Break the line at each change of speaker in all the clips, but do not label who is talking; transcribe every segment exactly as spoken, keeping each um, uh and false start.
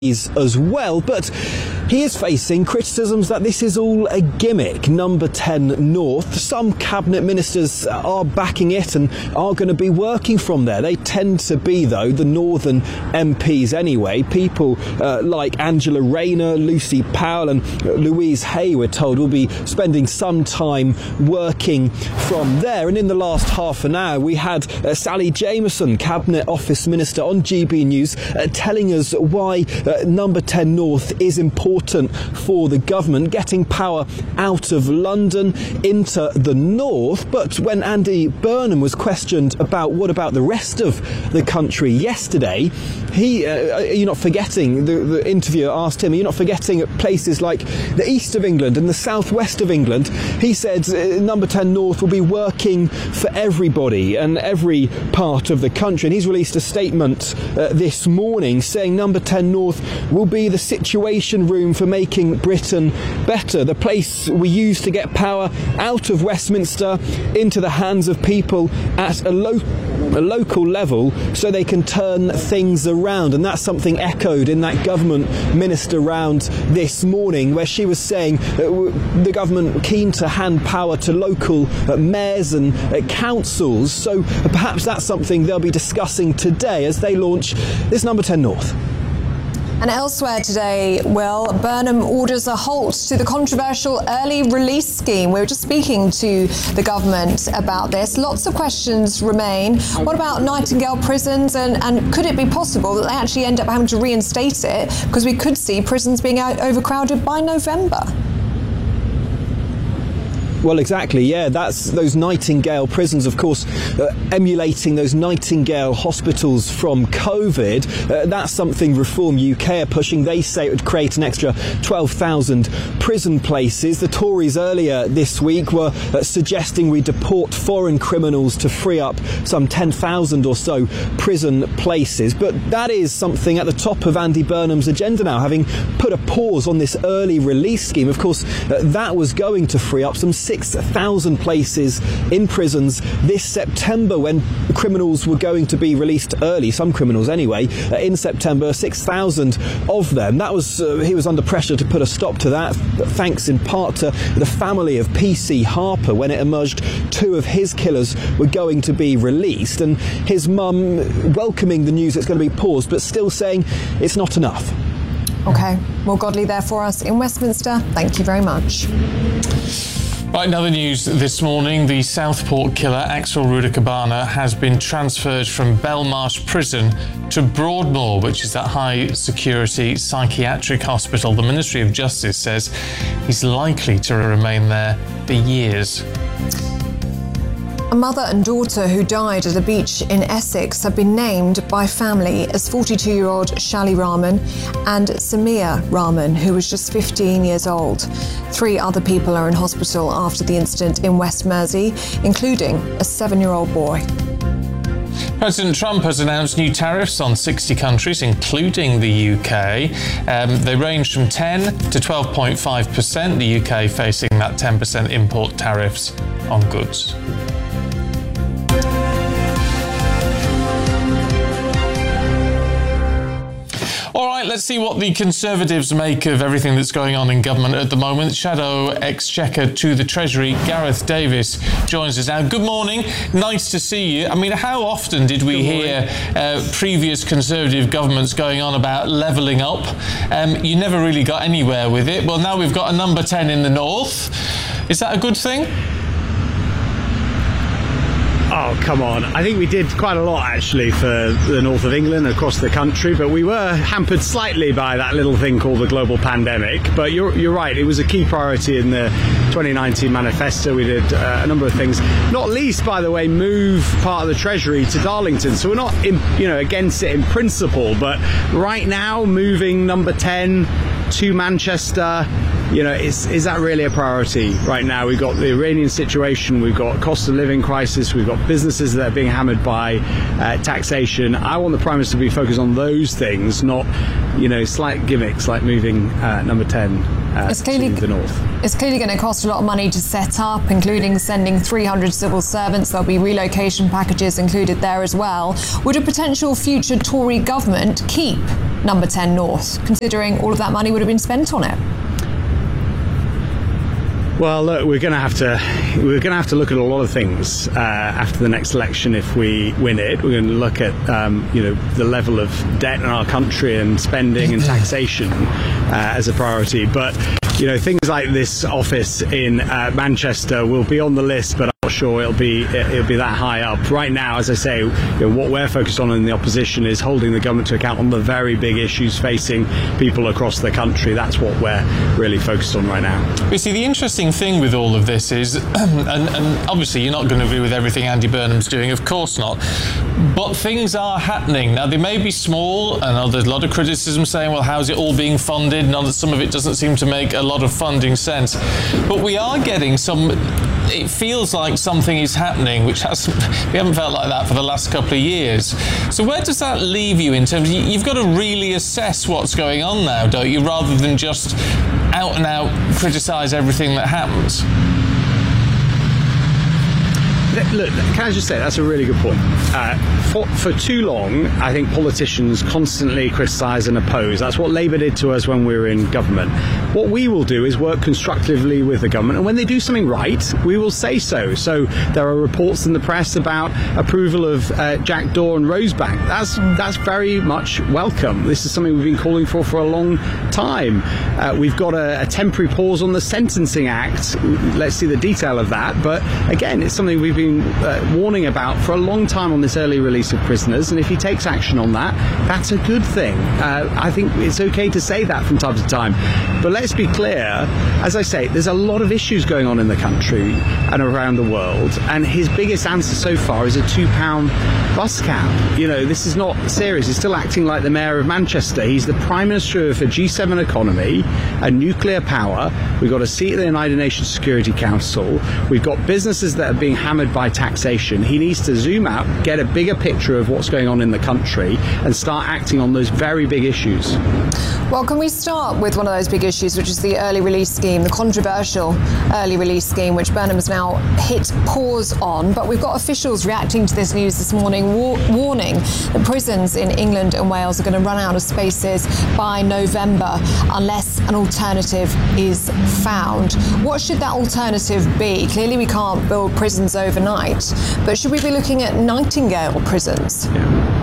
as well, but he is facing criticisms that this is all a gimmick. Number ten North, some cabinet ministers are backing it and are going to be working from there. They tend to be, though, the northern M Ps anyway. People uh, like Angela Rayner, Lucy Powell and Louise Hay, we're told, will be spending some time working from there. And in the last half an hour, we had uh, Sally Jameson, Cabinet Office Minister, on G B News uh, telling us why uh, Number ten North is important for the government, getting power out of London into the north. But when Andy Burnham was questioned about what about the rest of the country yesterday, he, uh, you're not forgetting, the, the interviewer asked him, you're not forgetting places like the east of England and the southwest of England. He said uh, Number ten North will be working for everybody and every part of the country. And he's released a statement uh, this morning saying Number ten North will be the situation room for making Britain better, the place we use to get power out of Westminster into the hands of people at a, lo- a local level so they can turn things around. And that's something echoed in that government minister round this morning, where she was saying uh, the government keen to hand power to local uh, mayors and uh, councils. So uh, perhaps that's something they'll be discussing today as they launch this Number ten North.
And elsewhere today, Will, Burnham orders a halt to the controversial early release scheme. We were just speaking to the government about this. Lots of questions remain. What about Nightingale prisons, and, and could it be possible that they actually end up having to reinstate it, because we could see prisons being out overcrowded by November?
Well, exactly, yeah. That's those Nightingale prisons, of course, uh, emulating those Nightingale hospitals from COVID. Uh, that's something Reform U K are pushing. They say it would create an extra twelve thousand prison places. The Tories earlier this week were uh, suggesting we deport foreign criminals to free up some ten thousand or so prison places. But that is something at the top of Andy Burnham's agenda now, having put a pause on this early release scheme. Of course, uh, that was going to free up some six thousand places in prisons this September, when criminals were going to be released early, some criminals anyway, uh, in September, six thousand of them. That was, uh, he was under pressure to put a stop to that, thanks in part to the family of P C Harper, when it emerged two of his killers were going to be released, and his mum welcoming the news it's going to be paused, but still saying it's not enough.
OK, Will Godley there for us in Westminster. Thank you very much.
Right, in other news this morning, the Southport killer Axel Rudakabana has been transferred from Belmarsh Prison to Broadmoor, which is that high-security psychiatric hospital. The Ministry of Justice says he's likely to remain there for years.
A mother and daughter who died at a beach in Essex have been named by family as forty-two-year-old Shali Rahman and Samia Rahman, who was just fifteen years old. Three other people are in hospital after the incident in West Mersey, including a seven-year-old boy.
President Trump has announced new tariffs on sixty countries, including the U K. Um, they range from ten to twelve point five percent, the U K facing that ten percent import tariffs on goods. All right, let's see what the Conservatives make of everything that's going on in government at the moment. Shadow Exchequer to the Treasury, Gareth Davis, joins us now. Good morning. Nice to see you. I mean, how often did we hear uh, previous Conservative governments going on about levelling up? Um, you never really got anywhere with it. Well, now we've got a number ten in the north. Is that a good thing?
Oh, come on. I think we did quite a lot, actually, for the north of England, across the country, but we were hampered slightly by that little thing called the global pandemic. But you're you're right, it was a key priority in the twenty nineteen manifesto. We did uh, a number of things, not least, by the way, move part of the Treasury to Darlington. So we're not, in, you know, against it in principle, but right now, moving number ten to Manchester, you know, is is that really a priority right now? We've got the Iranian situation, we've got cost of living crisis, we've got businesses that are being hammered by uh, taxation. I want the Prime Minister to be focused on those things, not, you know, slight gimmicks like moving uh, number ten uh,
it's clearly,
to the north.
It's clearly going to cost a lot of money to set up, including sending three hundred civil servants. There'll be relocation packages included there as well. Would a potential future Tory government keep Number ten North, considering all of that money would have been spent on it?
Well, look, we're going to have to we're going to have to look at a lot of things uh, after the next election if we win it. We're going to look at um, you know the level of debt in our country and spending and taxation uh, as a priority. But you know things like this office in uh, Manchester will be on the list, but I'm not sure it'll be it'll be that high up. Right now, as I say, you know, what we're focused on in the opposition is holding the government to account on the very big issues facing people across the country. That's what we're really focused on right now.
You see, the interesting thing with all of this is, and, and obviously you're not going to agree with everything Andy Burnham's doing, of course not, but things are happening. Now, they may be small, and uh, there's a lot of criticism saying, well, how's it all being funded? Now that some of it doesn't seem to make a lot of funding sense. But we are getting some, it feels like something is happening, which has, we haven't felt like that for the last couple of years. So where does that leave you in terms of, you've got to really assess what's going on now, don't you, rather than just out and out criticise everything that happens?
Look, can I just say, that's a really good point. Uh, for, for too long, I think politicians constantly criticise and oppose. That's what Labour did to us when we were in government. What we will do is work constructively with the government, and when they do something right, we will say so. So there are reports in the press about approval of uh, Jackdaw and Rosebank. That's, that's very much welcome. This is something we've been calling for for a long time. Uh, we've got a, a temporary pause on the Sentencing Act. Let's see the detail of that. But again, it's something we've been been uh, warning about for a long time on this early release of prisoners, and if he takes action on that, that's a good thing. Uh, I think it's okay to say that from time to time. But let's be clear, as I say, there's a lot of issues going on in the country and around the world, and his biggest answer so far is a two pound bus cap. You know, this is not serious. He's still acting like the mayor of Manchester. He's the prime minister of a G seven economy and nuclear power. We've got a seat at the United Nations Security Council. We've got businesses that are being hammered by taxation. He needs to zoom out, get a bigger picture of what's going on in the country, and start acting on those very big issues.
Well, can we start with one of those big issues, which is the early release scheme, the controversial early release scheme, which Burnham has now hit pause on. But we've got officials reacting to this news this morning, war- warning that prisons in England and Wales are going to run out of spaces by November unless an alternative is found. What should that alternative be? Clearly, we can't build prisons overnight, but should we be looking at Nightingale prisons?
Yeah.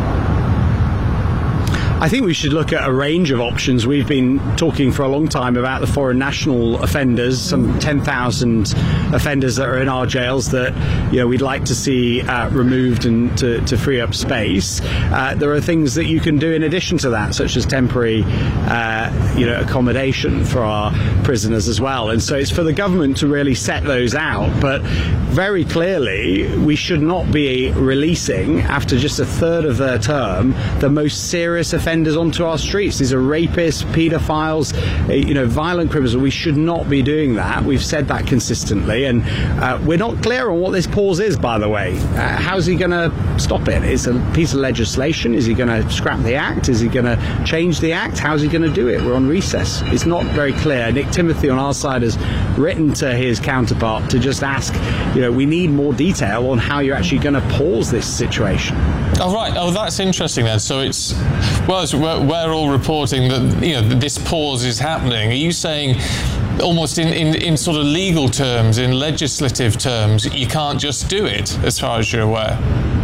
I think we should look at a range of options. We've been talking for a long time about the foreign national offenders, some ten thousand offenders that are in our jails that, you know, we'd like to see uh, removed and to, to free up space. Uh, there are things that you can do in addition to that, such as temporary, uh, you know, accommodation for our prisoners as well. And so it's for the government to really set those out. But very clearly, we should not be releasing, after just a third of their term, the most serious offenders onto our streets. These are rapists, paedophiles, you know, violent criminals. We should not be doing that. We've said that consistently, and uh, we're not clear on what this pause is, by the way. Uh, how's he going to stop it? It's a piece of legislation. Is he going to scrap the act? Is he going to change the act? How's he going to do it? We're on recess. It's not very clear. Nick Timothy on our side has written to his counterpart to just ask, you know, we need more detail on how you're actually going to pause this situation.
Oh, right. Oh, that's interesting then. So it's, well, it's, we're, we're all reporting that, you know, this pause is happening. Are you saying, almost in, in, in sort of legal terms, in legislative terms, you can't just do it, as far as you're aware?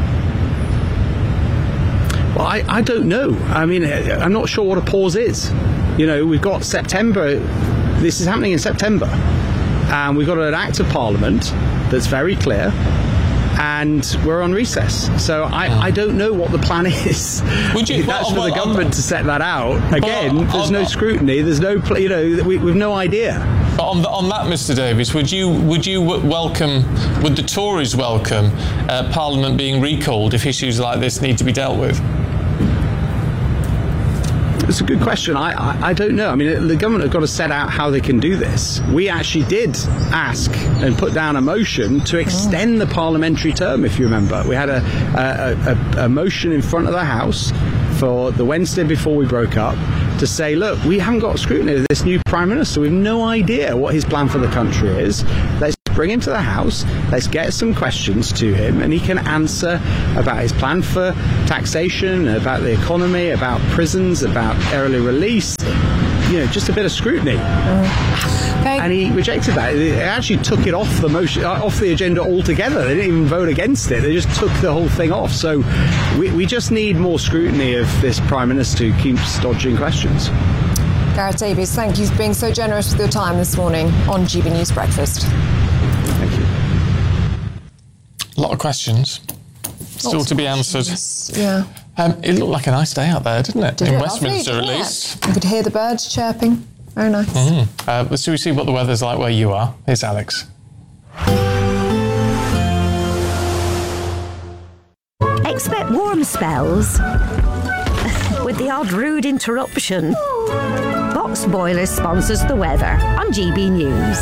Well, I, I don't know. I mean, I'm not sure what a pause is. You know, we've got September. This is happening in September. And we've got an Act of Parliament that's very clear. And we're on recess. So I, mm. I don't know what the plan is. Would you, That's well, for well, the government well, to set that out. Again, well, there's no scrutiny. There's no, you know, we, we've no idea.
But on, the, on that, Mister Davies, would you would you welcome, would the Tories welcome uh, Parliament being recalled if issues like this need to be dealt with?
It's a good question. I, I, I don't know. I mean, the government have got to set out how they can do this. We actually did ask and put down a motion to extend the parliamentary term, if you remember. We had a, a, a, a motion in front of the House for the Wednesday before we broke up to say, look, we haven't got scrutiny of this new Prime Minister. We have no idea what his plan for the country is. Let's bring him to the House, let's get some questions to him, and he can answer about his plan for taxation, about the economy, about prisons, about early release, you know, just a bit of scrutiny.
Mm. Okay.
And he rejected that. They actually took it off the motion, off the agenda altogether. They didn't even vote against it. They just took the whole thing off. So we, we just need more scrutiny of this Prime Minister who keeps dodging questions.
Gareth Davies, thank you for being so generous with your time this morning on G B News Breakfast.
Thank you.
A lot of questions still
Lots
to be
questions.
answered.
Yeah.
Um, it looked like a nice day out there, didn't it?
Did
In
it?
Westminster,
Lovely,
at
yeah.
least.
You could hear the birds chirping. Very nice.
Mm. Uh, let's see, we see what the weather's like where you are. Here's Alex.
Expect warm spells with the odd rude interruption. Box Boilers sponsors the weather on G B News.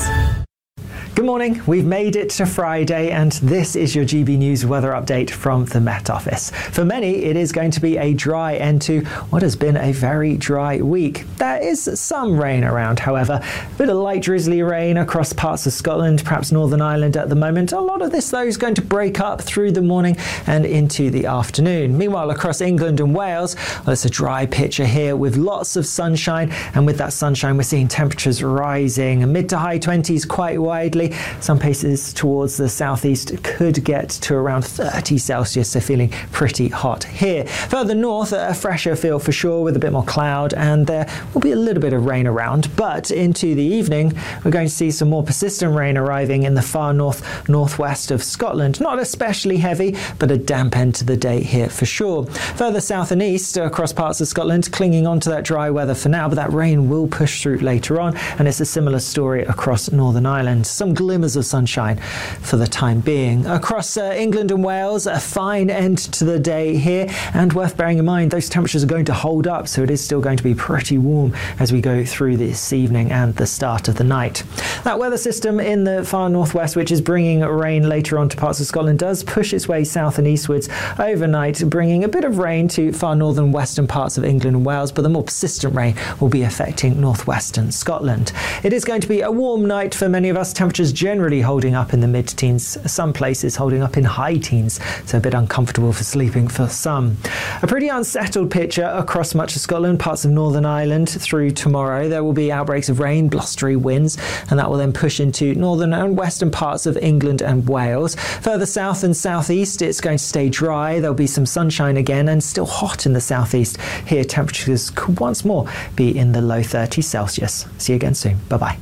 Good morning. We've made it to Friday, and this is your G B News weather update from the Met Office. For many, it is going to be a dry end to what has been a very dry week. There is some rain around, however. A bit of light drizzly rain across parts of Scotland, perhaps Northern Ireland at the moment. A lot of this, though, is going to break up through the morning and into the afternoon. Meanwhile, across England and Wales, well, it's a dry picture here with lots of sunshine, and with that sunshine, we're seeing temperatures rising mid to high twenties quite widely. Some places towards the southeast could get to around thirty Celsius, so feeling pretty hot here. Further north, a fresher feel for sure with a bit more cloud, and there will be a little bit of rain around. But into the evening, we're going to see some more persistent rain arriving in the far north northwest of Scotland. Not especially heavy, but a damp end to the day here for sure. Further south and east across parts of Scotland, clinging on to that dry weather for now, but that rain will push through later on, and it's a similar story across Northern Ireland. Some glimmers of sunshine for the time being. Across uh, England and Wales, a fine end to the day here, and worth bearing in mind those temperatures are going to hold up, so it is still going to be pretty warm as we go through this evening and the start of the night. That weather system in the far northwest, which is bringing rain later on to parts of Scotland, does push its way south and eastwards overnight, bringing a bit of rain to far northern western parts of England and Wales, but the more persistent rain will be affecting northwestern Scotland. It is going to be a warm night for many of us. Temperatures generally holding up in the mid-teens, some places holding up in high teens, so a bit uncomfortable for sleeping for some. A pretty unsettled picture across much of Scotland, parts of Northern Ireland through tomorrow. There will be outbreaks of rain, blustery winds, and that will then push into northern and western parts of England and Wales. Further south and southeast, it's going to stay dry. There'll be some sunshine again and still hot in the southeast. Here, temperatures could once more be in the low thirties Celsius. See you again soon. Bye-bye.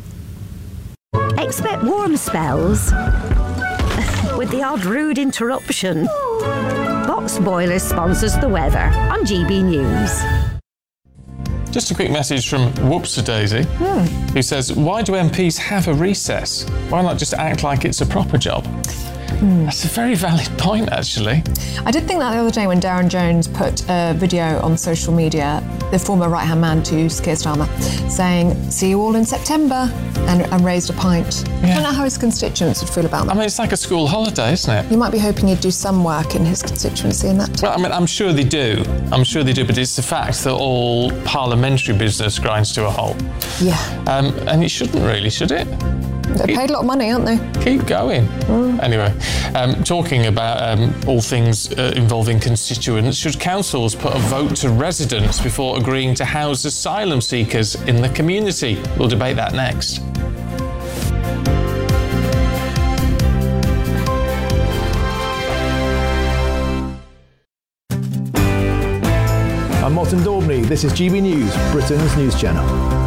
Expect warm spells with the odd rude interruption. Box Boilers sponsors the weather on G B News.
Just a quick message from Whoopsie-Daisy,
Hmm.
who says, why do M Ps have a recess? Why not just act like it's a proper job?
Mm.
That's a very valid point, actually.
I did think that the other day when Darren Jones put a video on social media, the former right-hand man to Keir Starmer, saying, see you all in September, and, and raised a pint.
Yeah.
I don't know how his constituents would feel about that.
I mean, it's like a school holiday, isn't it?
You might be hoping he'd do some work in his constituency in that.
Well, I mean, I'm sure they do. I'm sure they do, but it's the fact that all parliamentary business grinds to a halt.
Yeah.
Um, and it shouldn't really, should it?
They're paid a lot of money, aren't they?
Keep going. Mm. Anyway, um, talking about um, all things uh, involving constituents, should councils put a vote to residents before agreeing to house asylum seekers in the community? We'll debate that next.
I'm Martin Daubney. This is G B News, Britain's news channel.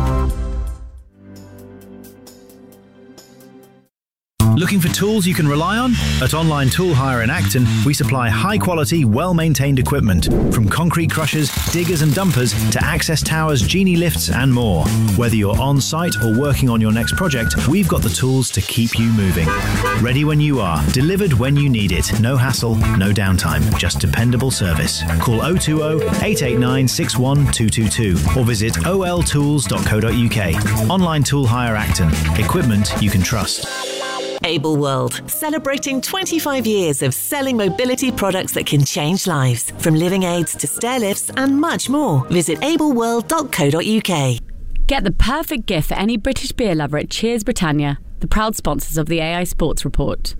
Looking for tools you can rely on? At Online Tool Hire in Acton, we supply high-quality, well-maintained equipment, from concrete crushers, diggers and dumpers to access towers, genie lifts and more. Whether you're on-site or working on your next project, we've got the tools to keep you moving. Ready when you are, delivered when you need it. No hassle, no downtime, just dependable service. Call oh two oh, eight eight nine, six one two two two or visit o l tools dot co dot u k. Online Tool Hire Acton. Equipment you can trust.
Able World, celebrating twenty-five years of selling mobility products that can change lives. From living aids to stair lifts and much more. Visit able world dot co dot u k.
Get the perfect gift for any British beer lover at Cheers Britannia. the proud sponsors of the A I Sports Report.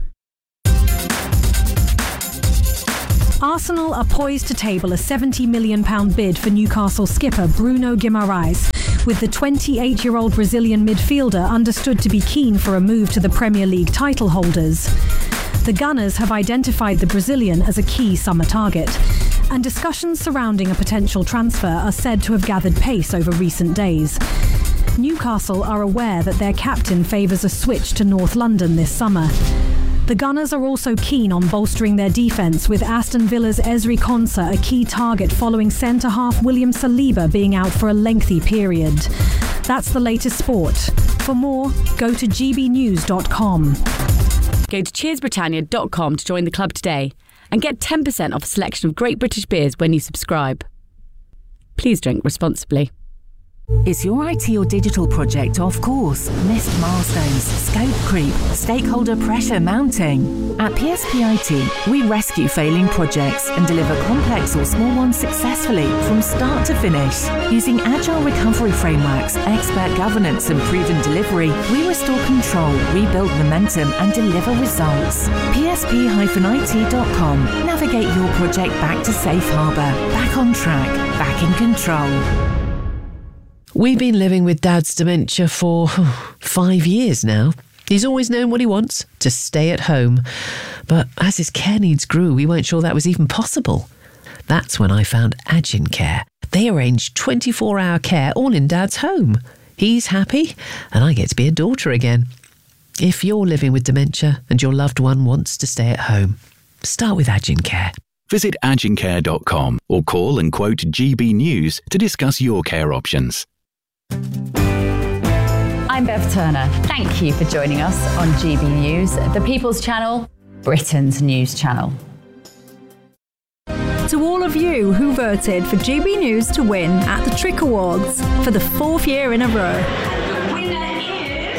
Arsenal are poised to table a seventy million pounds bid for Newcastle skipper Bruno Guimaraes, with the twenty-eight-year-old Brazilian midfielder understood to be keen for a move to the Premier League title holders. The Gunners have identified the Brazilian as a key summer target, and discussions surrounding a potential transfer are said to have gathered pace over recent days. Newcastle are aware that their captain favours a switch to North London this summer. The Gunners are also keen on bolstering their defence, with Aston Villa's Ezri Konsa a key target following centre-half William Saliba being out for a lengthy period. That's the latest sport. For more, go to g b news dot com.
Go to cheers britannia dot com to join the club today and get ten percent off a selection of great British beers when you subscribe. Please drink responsibly.
Is your I T or digital project off course? Missed milestones, scope creep, stakeholder pressure mounting? At P S P I T, we rescue failing projects and deliver complex or small ones successfully from start to finish. Using agile recovery frameworks, expert governance and proven delivery, we restore control, rebuild momentum and deliver results. P S P I T dot com. Navigate your project back to safe harbour, back on track, back in control.
We've been living with Dad's dementia for oh, five years now. He's always known what he wants, to stay at home. But as his care needs grew, we weren't sure that was even possible. That's when I found Agin Care. They arrange twenty-four hour care all in Dad's home. He's happy, and I get to be a daughter again. If you're living with dementia and your loved one wants to stay at home, start with Agin Care.
Visit agin care dot com or call and quote G B News to discuss your care options.
I'm Bev Turner. Thank you for joining us on G B News, the People's Channel, Britain's news channel.
To all of you who voted for G B News to win at the Trick Awards for the fourth year in a row.
The winner is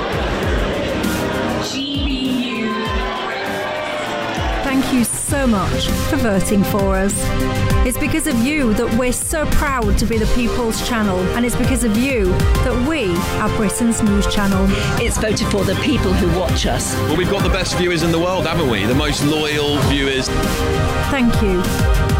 G B News.
Thank you so much for voting for us. It's because of you that we're so proud to be the People's Channel, and it's because of you that we are Britain's news channel.
It's voted for the people who watch us.
Well, we've got the best viewers in the world, haven't we? The most loyal viewers.
Thank you.